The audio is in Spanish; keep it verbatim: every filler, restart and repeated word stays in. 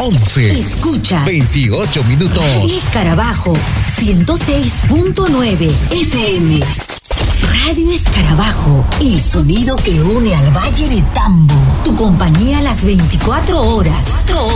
once. Escucha. veintiocho minutos. Radio Escarabajo, ciento seis punto nueve F M. Radio Escarabajo, el sonido que une al Valle de Tambo. Tu compañía a las veinticuatro horas.